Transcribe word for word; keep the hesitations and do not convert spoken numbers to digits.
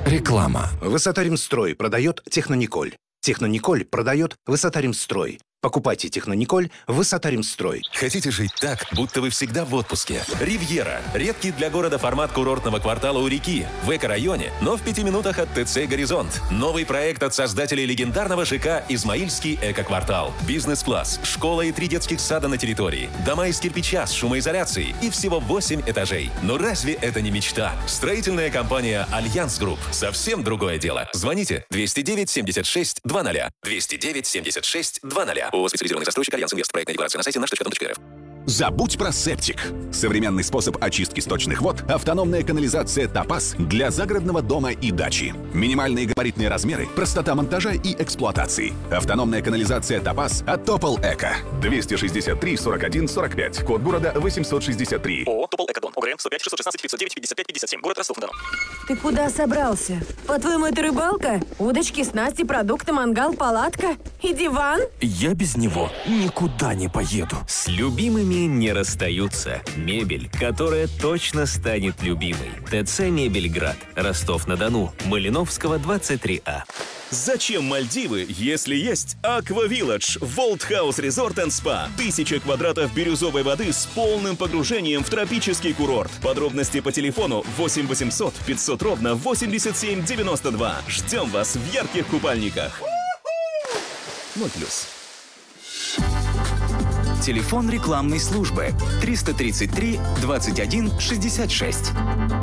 Реклама. Высота-Ремстрой продает Технониколь. Технониколь продает Высота-Ремстрой. Покупайте Технониколь Высота-Ремстрой. Хотите жить так, будто вы всегда в отпуске? Ривьера. Редкий для города формат курортного квартала у реки. В эко-районе, но в пяти минутах от ТЦ «Горизонт». Новый проект от создателей легендарного ЖК «Измаильский эко-квартал». Бизнес-класс, школа и три детских сада на территории. Дома из кирпича с шумоизоляцией и всего восемь этажей. Но разве это не мечта? Строительная компания «Альянс Групп». Совсем другое дело. Звоните двести девять семьдесят шесть двадцать. двести девять семьдесят шесть двадцать. ООО «Специализированный застройщик Альянс Инвест». Проектная декларация на сайте наш точка дом точка эр эф. Забудь про септик. Современный способ очистки сточных вод – автономная канализация «Топаз» для загородного дома и дачи. Минимальные габаритные размеры, простота монтажа и эксплуатации. Автономная канализация «Топаз» от Топол Эко. двести шестьдесят три сорок один сорок пять. Код города восемьсот шестьдесят три. ООО «Топол Экодом». ОГРН сто пять шестьсот шестнадцать пятьсот девять пятьдесят пять пятьдесят семь. Город Ростов-на-Дону. Ты куда собрался? По-твоему, это рыбалка? Удочки, снасти, продукты, мангал, палатка и диван? Я без него никуда не поеду. С любимыми не расстаются. Мебель, которая точно станет любимой. ТЦ «Мебельград». Ростов-на-Дону. Малиновского, двадцать три А. Зачем Мальдивы, если есть Аквавилладж, Волт Хаус Резорт энд Спа? Тысяча квадратов бирюзовой воды с полным погружением в тропический курорт. Подробности по телефону восемь восемьсот пятьсот ровно восемьдесят семь девяносто два. Ждем вас в ярких купальниках. ноль плюс. Телефон рекламной службы триста тридцать три двадцать один шестьдесят шесть.